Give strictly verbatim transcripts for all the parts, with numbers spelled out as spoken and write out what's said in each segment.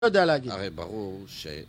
יודע להגיד. הרי ברור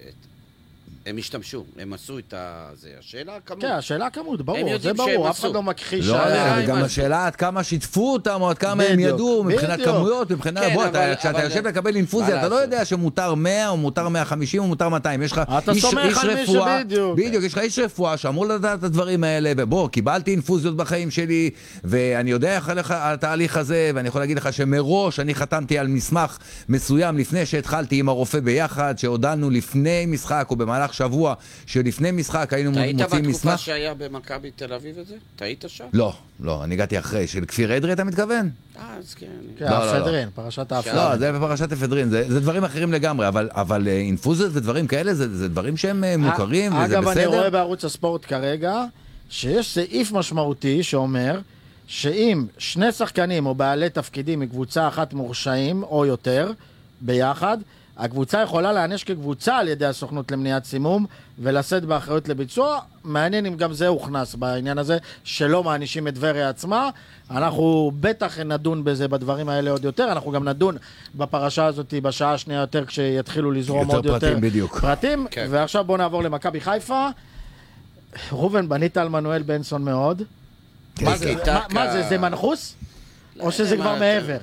שהם השתמשו, הם עשו את זה, השאלה הכמות. כן, השאלה הכמות, ברור, זה ברור, אף אחד לא מכחיש. לא, וגם השאלה עד כמה שיתפו אותם, או עד כמה הם ידעו, מבחינת כמויות, מבחינת, בוא, כשאתה יושב לקבל אינפוזיה, אתה לא יודע שמותר מאה, או מותר מאה וחמישים, או מותר מאתיים, יש לך איש רפואה, בדיוק, יש לך איש רפואה שאמור לדעת את הדברים האלה, ובוא, קיבלתי אינפוזיות בחיים שלי, ואני יודע איך התהליך הזה, ואני יכול להגיד לך שמראש אני חתמתי על מסמך מסוים לפני שהתחלתי עם הרופא ביחד, שהודענו לפני משחק או במהלך שבוע שלפני משחק היינו מוצאים מסמך. היית בתקופה שהיה במכבי תל אביב את זה? אתה היית שם? לא, לא, אני הגעתי אחרי. של כפיר אדרי אתה מתכוון? אה, אז כן. כן, אפדרין, פרשת האפדרין. לא, זה פרשת אפדרין, זה דברים אחרים לגמרי, אבל אינפוזיות ודברים כאלה זה דברים שהם מוכרים וזה בסדר. אגב, אני רואה בערוץ הספורט כרגע שיש סעיף משמעותי שאומר שאם שני שחקנים או בעלי תפקידים מקבוצה אחת מורשעים או יותר ביחד, הקבוצה יכולה להענש כקבוצה על ידי הסוכנות למניעת סימום ולשאת באחריות לביצוע. מעניין אם גם זה הוכנס בעניין הזה שלא מענישים את טבריה עצמה. אנחנו בטח נדון בזה בדברים האלה עוד יותר. אנחנו גם נדון בפרשה הזאת בשעה השנייה יותר כשיתחילו לזרום יותר עוד פרטים יותר בדיוק. פרטים. כן. ועכשיו בוא נעבור למכבי חיפה. רובן, בנית על מנואל בנסון מאוד. כן, מה זה? מה- מה זה? זה מנחוס? או שזה כבר מעבר?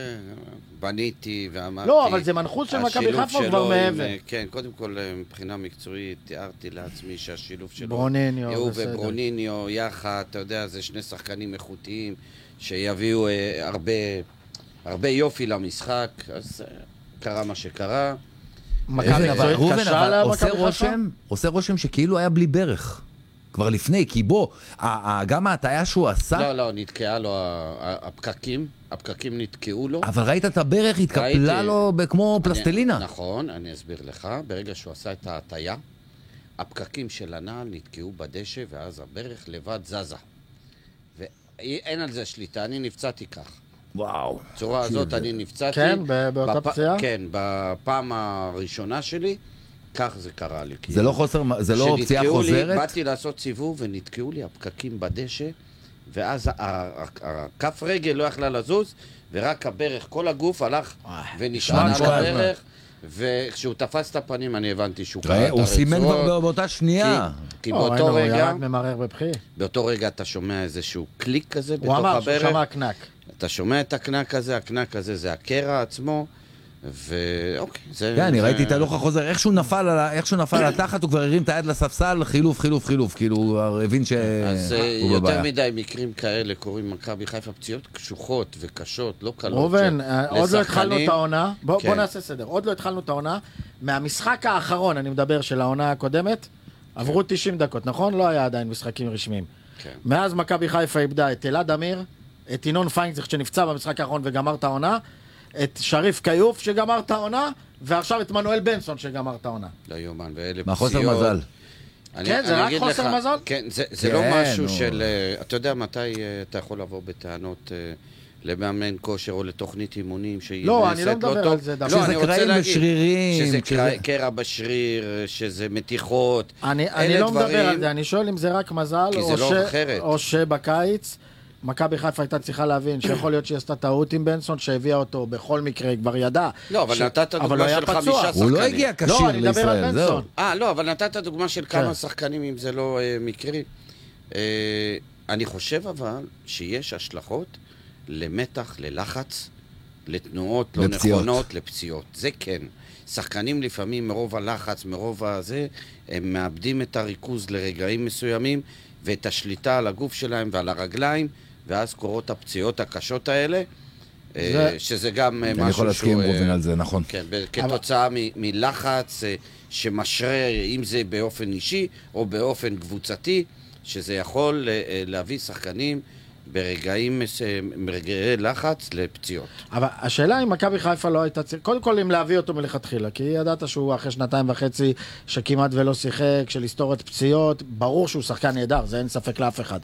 בניתי ואמרתי... לא, אבל זה מנחוס של מכבי חיפה או כבר מעבר? כן, קודם כל מבחינה מקצועית תיארתי לעצמי שהשילוב שלו... ברוניניו, הוא בסדר. וברוניניו יחד, אתה יודע, זה שני שחקנים איכותיים שיביאו אה, הרבה, הרבה יופי למשחק, אז אה, קרה מה שקרה. מכבי ראובן, אבל- מקצועית ראובן, קשה אבל עושה למכבי חיפה? רושם, עושה רושם שכאילו היה בלי ברך. כבר לפני, כי בוא, ה- ה- גם ההטעיה שהוא עשה, לא, לא, נתקעה לו ה- ה- הפקקים, הפקקים נתקעו לו. אבל ראית את הברך, התקפלה ראיתי. לו ב- כמו פלסטלינה. אני, נכון, אני אסביר לך. ברגע שהוא עשה את ההטיה, הפקקים של הנעל נתקעו בדשא, ואז הברך לבד זזה. ואין על זה שליטה, אני נפצעתי כך. וואו. בצורה הזאת אני נפצעתי. כן, ב- באותה בפ- פציעה? כן, בפעם הראשונה שלי, כך זה קרה לי. זה לא חוסר, זה לא פציעה שנתקעו לי, חוזרת? באתי לעשות סיבוב ונתקעו לי הפקקים בדשא, ואז ה- ה- ה- הכף רגל לא יכלה לזוז, ורק הברך, כל הגוף הלך ונשען על נשמע, הברך, וכשהוא תפס את הפנים אני הבנתי שהוא קרא ראה, את הוא סימן הרצועות. כבר באותה שנייה. כי או, באותו ראינו, הוא רגע, ירד ממרר בבכי. באותו רגע אתה שומע איזשהו קליק כזה הוא בתוך אמר שהוא הברך. שמע קנק. אתה שומע את הקנק הזה, הקנק הזה זה הקרע עצמו, ואוקיי, זה... כן, אני זה- ראיתי את הלוך החוזר, איך שהוא נפל על ה- איך שהוא נפל על התחת, הוא כבר הרים את היד לספסל, חילוף, חילוף, חילוף, כאילו, הוא הבין שהוא אז אה, בבעיה. יותר מדי מקרים כאלה קורים מכבי חיפה, פציעות קשוחות וקשות, לא קלות. ראובן, של- אה, עוד לא לשחקנים. התחלנו את העונה. בוא כן. בוא נעשה סדר. עוד לא התחלנו את העונה. מהמשחק האחרון, אני מדבר, של העונה הקודמת, עברו תשעים דקות, נכון? לא היה עדיין משחקים רשמיים. כן. מאז מכבי חיפה איבדה את אלעד אמיר, את ינון פיינזיך שנפצע במשחק האחרון וגמר את העונה, את שריף קיוף שגמר את העונה, ועכשיו את מנואל בנסון שגמר את העונה. לא יאומן, ואלה מהחוסר פציעות. מזל. אני- כן, זה אני רק אגיד חוסר לך, מזל? כן, זה זה כן, לא משהו נו. של... אה, אתה יודע מתי אה, אתה יכול לבוא בטענות אה, למאמן כושר או לתוכנית אימונים שהיא לא, נעשית אני לא מדבר טוב? על זה דווקא. שזה אני רוצה קרעים להגיד בשרירים, שזה שזה- קרע- קרע בשריר, שזה מתיחות. אני, אלה אני לא מדבר דברים- על זה, אני שואל אם זה רק מזל, כי או, זה לא ש... אחרת. או שבקיץ מכבי חיפה הייתה צריכה להבין שיכול להיות שהיא עשתה טעות עם בנסון, שהביאה אותו בכל מקרה, היא כבר ידעה. לא, אבל ש... נתת אבל דוגמה הוא היה של פצוע. חמישה הוא לא שחקנים. הגיע לא, כשיר אני מדבר על לישראל, זהו. בנסון. אה, לא, אבל נתת דוגמה של כן. כמה שחקנים, אם זה לא אה, מקרי. אה, אני חושב אבל שיש השלכות למתח, ללחץ, לתנועות לא לפציעות. נכונות, לפציעות. זה כן. שחקנים לפעמים מרוב הלחץ, מרוב הזה, הם מאבדים את הריכוז לרגעים מסוימים, ואת השליטה על הגוף שלהם ועל הרגליים, ואז קורות הפציעות הקשות האלה, אה, זה- שזה גם אה, משהו שהוא... אני יכול להסכים עם ראובן על זה, נכון. כן, ב- כתוצאה מ- מלחץ אה, שמשרה, אם זה באופן אישי או באופן קבוצתי, שזה יכול אה, אה, להביא שחקנים ברגעים, מס- אה, ברגעי לחץ לפציעות. אבל השאלה אם מכבי חיפה לא הייתה צריכה, קודם כל אם להביא אותו מלכתחילה, כי ידעת שהוא אחרי שנתיים וחצי שכמעט ולא שיחק, של היסטוריית פציעות, ברור שהוא שחקן נהדר, זה אין ספק לאף אחד.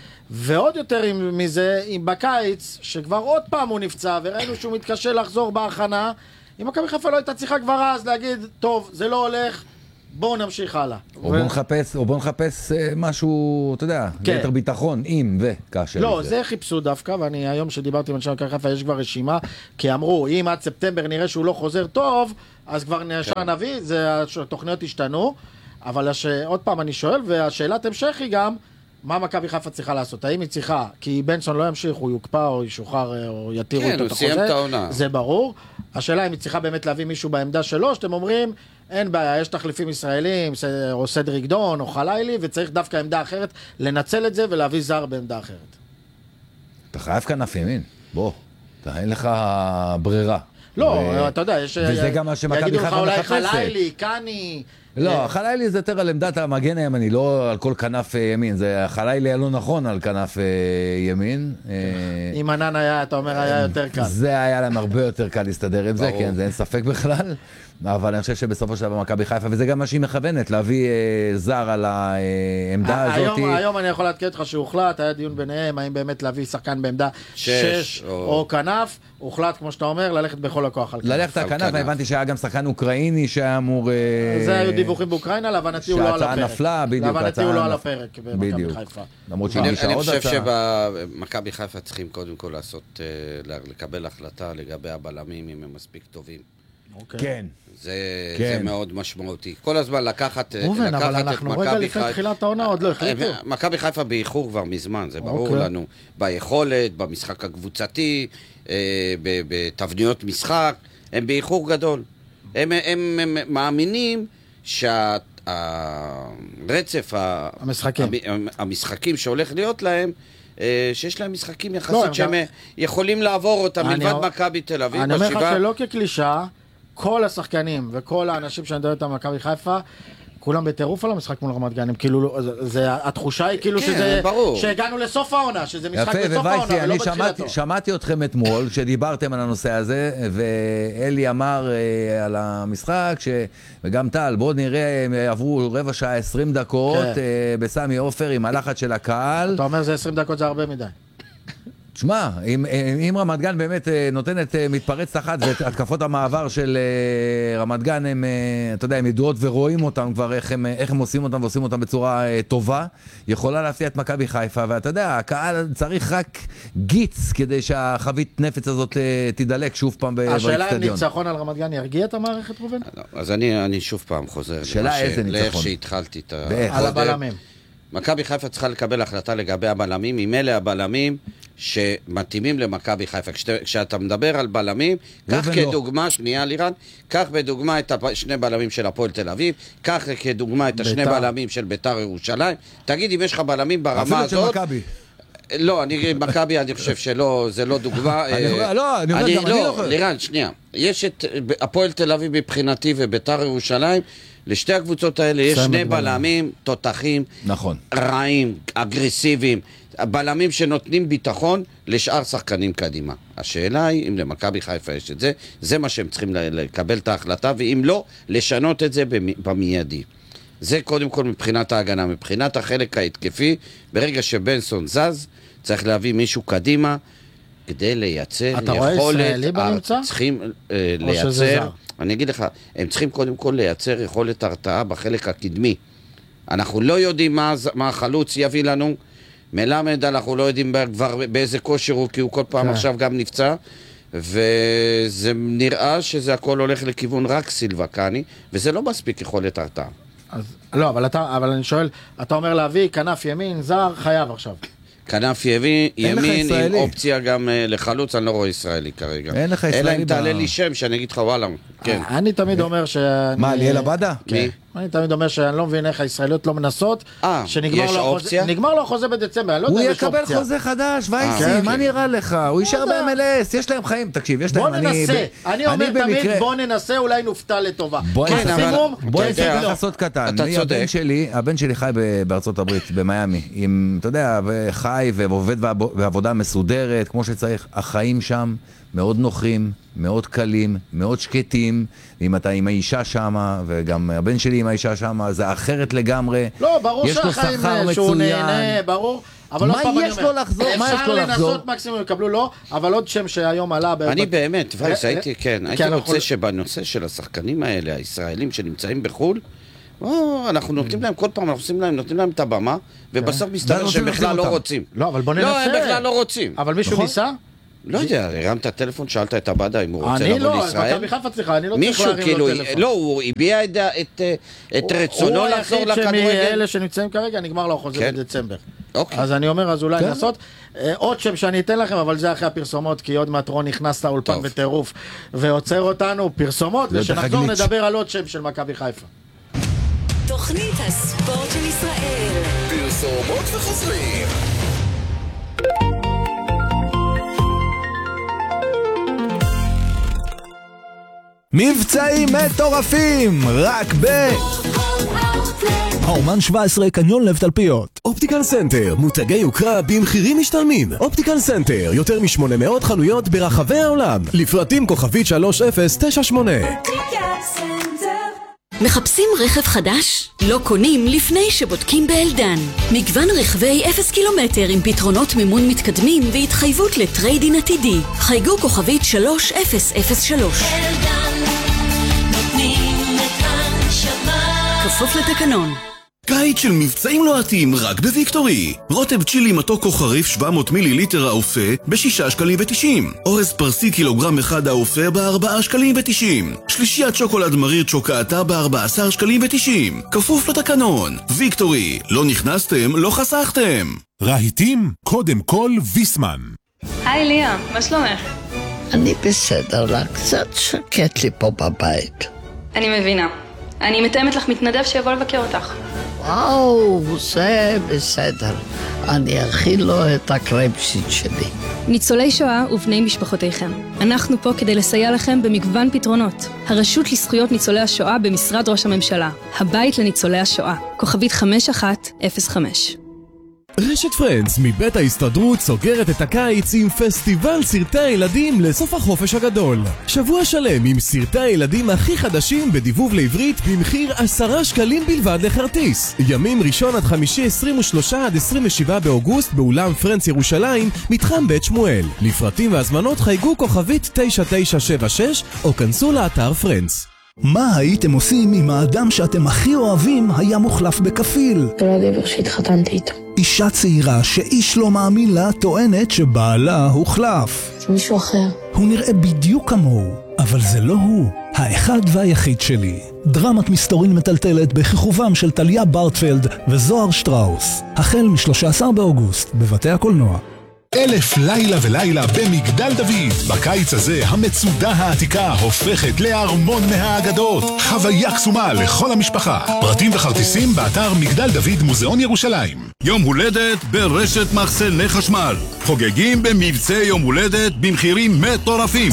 ועוד יותר עם- מזה, אם בקיץ, שכבר עוד פעם הוא נפצע, וראינו שהוא מתקשה לחזור בהכנה, אם מכבי חיפה לא הייתה צריכה כבר אז להגיד, טוב, זה לא הולך, בואו נמשיך הלאה. או בואו נחפש, או בואו נחפש משהו, אתה יודע, יותר ביטחון, אם וכאשר. לא, זה חיפשו דווקא, ואני היום שדיברתי עם אנשי מכבי חיפה, יש כבר רשימה, כי אמרו, אם עד ספטמבר נראה שהוא לא חוזר טוב, אז כבר נשאר נביא, התוכניות השתנו, אבל עוד פעם אני שואל, והשאלת המשך היא גם, מה מכבי חיפה צריכה לעשות? האם היא צריכה, כי בנסון לא ימשיך, הוא יוקפא או ישוחרר או יתירו את החוזה, זה ברור. השאלה אם היא צריכה באמת להביא מישהו בעמדה שלו, שאתם אומרים, אין בעיה, יש תחליפים ישראלים, או סדריק דון, או חלילי, וצריך דווקא עמדה אחרת, לנצל את זה ולהביא זר בעמדה אחרת. אתה חייב כנף ימין, בוא, אין לך ברירה. לא, אתה יודע, וזה גם מה שמכבי חיפה מחפשת. יגידו לך אולי חלילי, קני... לא, חלילי זה יותר על עמדת המגן הימני, לא על כל כנף ימין, זה חלילי היה לא נכון על כנף ימין. אם ענן היה, אתה אומר, היה יותר קל. זה היה להם הרבה יותר קל להסתדר עם זה, כן, זה אין ספק בכלל, אבל אני חושב שבסופו של דבר מכבי חיפה, וזה גם מה שהיא מכוונת, להביא זר על העמדה הזאת. היום אני יכול להתקד לך שהוחלט, היה דיון ביניהם, האם באמת להביא שחקן בעמדה שש או כנף, הוחלט, כמו שאתה אומר, ללכת בכל הכוח על כנף. ללכת על כנף, והבנתי שהיה גם שחקן אוקראיני שהיה אמור... זה היו דיווחים באוקראינה, להבנתי הוא לא על הפרק. נפלה, בדיוק. להבנתי הוא לא על הפרק במכבי חיפה. אני חושב שבמכבי חיפה צריכים קודם כל לעשות, לקבל החלטה לגבי הבלמים אם הם מספיק טובים. כן. זה מאוד משמעותי. כל הזמן לקחת את מכבי חיפה. אבל אנחנו רגע לפני תחילת העונה עוד לא החליטו. מכבי חיפה באיחור כבר מזמן, זה ברור לנו. ביכולת, במשחק הקבוצתי, בתבניות משחק, הם באיחור גדול. הם מאמינים שהרצף, המשחקים שהולך להיות להם, שיש להם משחקים יחסית שהם יכולים לעבור אותם מלבד מכבי תל אביב. אני אומר לך שלא כקלישה, כל השחקנים וכל האנשים שאני מדבר איתם מכבי חיפה, כולם בטירוף על המשחק מול רמת גן, כאילו, התחושה היא כאילו שזה, שהגענו לסוף העונה, שזה משחק בסוף העונה ולא בתחילתו. שמעתי אתכם אתמול, שדיברתם על הנושא הזה, ואלי אמר על המשחק, וגם טל, בואו נראה, עברו רבע שעה, עשרים דקות, בסמי עופר עם הלחץ של הקהל. אתה אומר זה עשרים דקות זה הרבה מדי. תשמע, אם, אם רמת גן באמת נותנת מתפרצת אחת, והתקפות המעבר של רמת גן, הם, אתה יודע, הם ידועות ורואים אותם כבר, איך הם, איך הם עושים אותם ועושים אותם בצורה טובה, יכולה להפתיע את מכבי חיפה, ואתה יודע, הקהל צריך רק גיץ, כדי שהחבית נפץ הזאת תדלק שוב פעם באצטדיון. השאלה אם ניצחון על רמת גן ירגיע את המערכת, רובן? אז אני, אני שוב פעם חוזר לאיך שהתחלתי את ה... על הבלמים. מכבי חיפה צריכה לקבל החלטה לגבי הבלמים, עם אלה הבלמים שמתאימים למכבי חיפה. כשאתה מדבר על בלמים, קח כדוגמה, שנייה לירן, קח בדוגמה את שני בלמים של הפועל תל אביב, קח כדוגמה את השני בלמים של ביתר ירושלים, תגיד אם יש לך בלמים ברמה הזאת... אפילו של מכבי. לא, אני, מכבי, אני חושב שלא, זה לא דוגמה. לא, אני אומר גם, אני לא יכול. לירן, שנייה, יש את הפועל תל אביב מבחינתי וביתר ירושלים, לשתי הקבוצות האלה יש שני בלמים, תותחים, נכון. רעים, אגרסיביים, בלמים שנותנים ביטחון לשאר שחקנים קדימה. השאלה היא אם למכבי חיפה יש את זה, זה מה שהם צריכים לקבל את ההחלטה, ואם לא, לשנות את זה במיידי. זה קודם כל מבחינת ההגנה, מבחינת החלק ההתקפי, ברגע שבנסון זז, צריך להביא מישהו קדימה, כדי לייצר יכולת... אתה רואה ישראלי בנמצא? צריכים uh, לייצר... אני אגיד לך, הם צריכים קודם כל לייצר יכולת הרתעה בחלק הקדמי. אנחנו לא יודעים מה, מה החלוץ יביא לנו, מלמד אנחנו לא יודעים כבר באיזה כושר הוא, כי הוא כל פעם עכשיו גם נפצע, וזה נראה שזה הכל הולך לכיוון רק סילבה קני, וזה לא מספיק יכולת הרתעה. אז, לא, אבל, אתה, אבל אני שואל, אתה אומר להביא כנף ימין, זר, חייב עכשיו. כנף ימין, ימין עם אופציה גם לחלוץ, אני לא רואה ישראלי כרגע. אין לך ישראלי. אלא אם תעלה לי שם שאני אגיד לך וואלה, כן. אני תמיד אומר ש... מה, ליאל עבדה? כן. אני תמיד אומר שאני לא מבין איך הישראליות לא מנסות, יש אופציה? נגמר לו החוזה בדצמבר, אני לא יודע אם יש אופציה. הוא יקבל חוזה חדש, וייסי, מה נראה לך? הוא יישאר ב-אם אל אס, יש להם חיים, תקשיב, יש להם... בוא ננסה, אני אומר תמיד בוא ננסה, אולי נופתע לטובה. בוא ננסה לעשות קטן. הבן שלי חי בארצות הברית, במיימי, אתה יודע, חי ועובד בעבודה מסודרת, כמו שצריך, החיים שם מאוד נוחים, מאוד קלים, מאוד שקטים. אם אתה עם האישה שמה, וגם הבן שלי עם האישה שמה, זה אחרת לגמרי. לא, ברור שהחיים שהוא נהנה, ברור. מה יש לו לחזור? אפשר לנסות מקסימום יקבלו לו, אבל עוד שם שהיום עלה... אני באמת, וייס, הייתי, כן, הייתי רוצה שבנושא של השחקנים האלה, הישראלים שנמצאים בחול, או, אנחנו נותנים להם, כל פעם אנחנו עושים להם, נותנים להם את הבמה, ובסוף מסתבר שהם בכלל לא רוצים. לא, אבל בוא ננסה. לא, הם בכלל לא רוצים. אבל מישהו ניסה? לא יודע, הרמת הטלפון, שאלת את הבדה אם הוא רוצה לבוא לישראל. אני לא, מכבי חיפה צריכה, אני לא צריך מישהו להרים כאילו, לו טלפון. לא, הוא הביע את רצונו לחזור לכדורגל. הוא היחיד שמאלה שנמצאים כרגע, נגמר לו חוזה בדצמבר. אוקיי. אז אני אומר, אז אולי לנסות. עוד שם שאני אתן לכם, אבל זה אחרי הפרסומות, כי עוד מעט רון נכנס לאולפן בטירוף, ועוצר אותנו פרסומות, ושנחזור נדבר על עוד שם של מכבי חיפה. תוכנית הספורט של ישראל. פרסומות וחוזרים. מבצעים מטורפים, רק ב... האומן שבע עשרה, קניון לב תלפיות. אופטיקל סנטר, מותגי יוקרה במחירים משתלמים. אופטיקל סנטר, יותר מ-שמונה מאות חנויות ברחבי העולם. לפרטים כוכבית שלוש אפס תשע שמונה. מחפשים רכב חדש? לא קונים לפני שבודקים באלדן. מגוון רכבי אפס קילומטר עם פתרונות מימון מתקדמים והתחייבות לטריידין עתידי. חייגו כוכבית שלוש אפס אפס שלוש. אלדן, נותנים את הנשמה. כפוף לתקנון. קיץ של מבצעים לוהטים רק בוויקטורי. רוטב צ'ילי מתוק או חריף שבע מאות מיליליטר האופה בשישה שקלים ותשעים. אורז פרסי קילוגרם אחד האופה בארבעה שקלים ותשעים. שלישיית שוקולד מריר צ'וקאטה בארבע עשרה שקלים ותשעים. כפוף לתקנון. ויקטורי, לא נכנסתם, לא חסכתם. רהיטים, קודם כל ויסמן. היי ליה, מה שלומך? אני בסדר לה, קצת שקט לי פה בבית. אני מבינה. אני מתאמת לך מתנדב שיבוא לבקר אותך. וואו, זה בסדר. אני אכיל לו את הקרפשיט שלי. ניצולי שואה ובני משפחותיכם. אנחנו פה כדי לסייע לכם במגוון פתרונות. הרשות לזכויות ניצולי השואה במשרד ראש הממשלה. הבית לניצולי השואה. כוכבית חמש אחת אפס חמש. רשת פרנדס מבית ההסתדרות סוגרת את הקיץ עם פסטיבל סרטי הילדים לסוף החופש הגדול. שבוע שלם עם סרטי הילדים הכי חדשים בדיבוב לעברית במחיר עשרה שקלים בלבד לכרטיס. ימים ראשון עד חמישי עשרים ושלושה עד עשרים ושבעה באוגוסט באולם פרנדס ירושלים, מתחם בית שמואל. לפרטים והזמנות חייגו כוכבית תשע תשע שבע שש או כנסו לאתר פרנדס. מה הייתם עושים אם האדם שאתם הכי אוהבים היה מוחלף בכפיל? זה לא הגבר שהתחתנתי איתו. אישה צעירה שאיש לא מאמין לה טוענת שבעלה הוחלף. זה מישהו אחר. הוא נראה בדיוק כמוהו, אבל זה לא הוא. האחד והיחיד שלי. דרמת מסתורין מטלטלת בכיכובם של טליה ברטפלד וזוהר שטראוס. החל מ-שלושה עשר באוגוסט בבתי הקולנוע. אלף לילה ולילה במגדל דוד. בקיץ הזה המצודה העתיקה הופכת לארמון מהאגדות. חוויה קסומה לכל המשפחה. פרטים וכרטיסים באתר מגדל דוד מוזיאון ירושלים. יום הולדת ברשת מחסני חשמל. חוגגים במבצע יום הולדת במחירים מטורפים.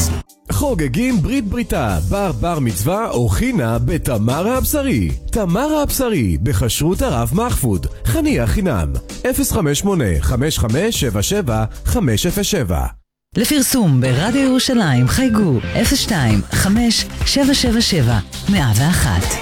חוגגים ברית בריתה, בר בר מצווה או חינה בתמרה הבשרי. תמרה הבשרי, בכשרות הרב מחפוד. חניה חינם. אפס חמש שמונה חמש חמש שבע שבע חמש אפס שבע. לפרסום ברדיו ירושלים חייגו אפס שתיים חמש שבע שבע שבע מאה ואחת.